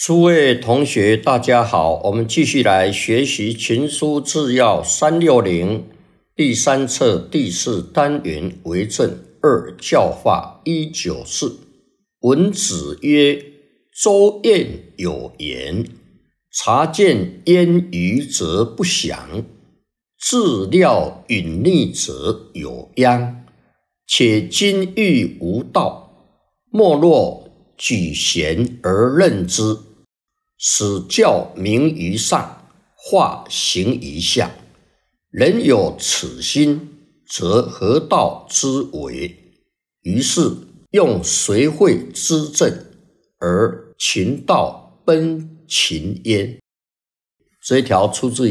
诸位同学，大家好，我们继续来学习《群书治要》360第3册第4单元为政2教化194。文子曰：周晏有言，察见焉愚则不祥，自料允逆则有殃。且今欲无道，莫若举贤而任之，使教明于上，化行于下。人有此心，则何道之为？于是用随会之政，而秦道奔秦焉。这一条出自